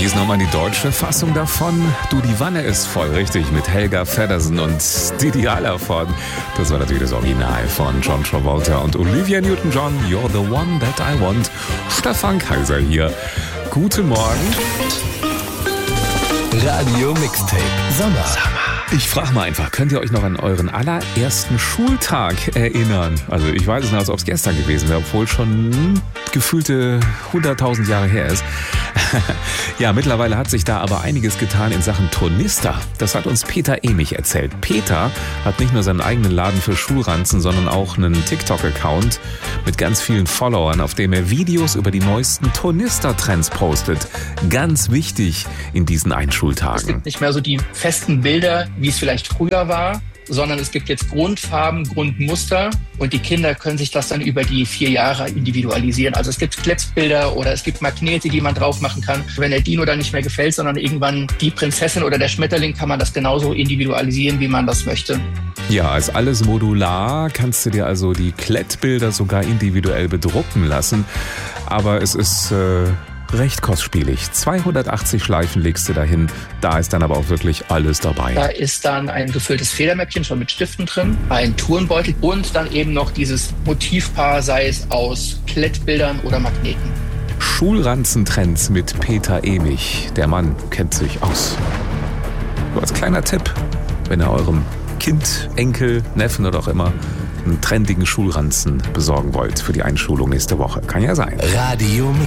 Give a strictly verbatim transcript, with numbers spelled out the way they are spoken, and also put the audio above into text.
Wie ist nochmal die deutsche Fassung davon? Du, die Wanne ist voll, richtig, mit Helga Feddersen und Didi Hallervorden. Das war natürlich das Original von John Travolta und Olivia Newton-John. You're the one that I want. Stefan Kaiser hier. Guten Morgen. Radio Mixtape Sommer. Ich frage mal einfach, könnt ihr euch noch an euren allerersten Schultag erinnern? Also ich weiß es noch, als ob es gestern gewesen wäre, obwohl schon gefühlte hunderttausend Jahre her ist. Ja, mittlerweile hat sich da aber einiges getan in Sachen Turnister. Das hat uns Peter Emich erzählt. Peter hat nicht nur seinen eigenen Laden für Schulranzen, sondern auch einen TikTok-Account mit ganz vielen Followern, auf dem er Videos über die neuesten Turnister-Trends postet. Ganz wichtig in diesen Einschultagen. Es gibt nicht mehr so die festen Bilder, wie es vielleicht früher war, sondern es gibt jetzt Grundfarben, Grundmuster und die Kinder können sich das dann über die vier Jahre individualisieren. Also es gibt Klettbilder oder es gibt Magnete, die man drauf machen kann. Wenn der Dino dann nicht mehr gefällt, sondern irgendwann die Prinzessin oder der Schmetterling, kann man das genauso individualisieren, wie man das möchte. Ja, ist alles modular, kannst du dir also die Klettbilder sogar individuell bedrucken lassen. Aber es ist äh, recht kostspielig. zweihundertachtzig Schleifen legst du dahin, da ist dann aber auch wirklich alles dabei. Da ist dann ein gefülltes Federmäppchen schon mit Stiften drin, ein Turnbeutel und dann eben noch dieses Motivpaar, sei es aus Klettbildern oder Magneten. Schulranzentrends mit Peter Emich. Der Mann kennt sich aus. So als kleiner Tipp, wenn ihr eurem Kind, Enkel, Neffen oder auch immer einen trendigen Schulranzen besorgen wollt für die Einschulung nächste Woche. Kann ja sein. Radio